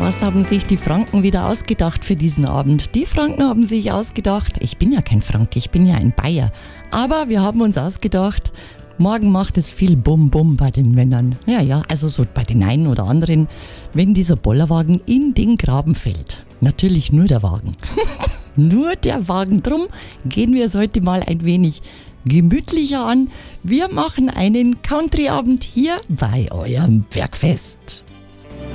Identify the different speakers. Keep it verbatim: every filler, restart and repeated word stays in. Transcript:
Speaker 1: Was haben sich die Franken wieder ausgedacht für diesen Abend? Die Franken haben sich ausgedacht, ich bin ja kein Franke, ich bin ja ein Bayer, aber wir haben uns ausgedacht, morgen macht es viel Bum-Bum bei den Männern. Ja, ja, also so bei den einen oder anderen, wenn dieser Bollerwagen in den Graben fällt. Natürlich nur der Wagen. Nur der Wagen. Drum gehen wir es heute mal ein wenig gemütlicher an. Wir machen einen Country-Abend hier bei eurem Bergfest.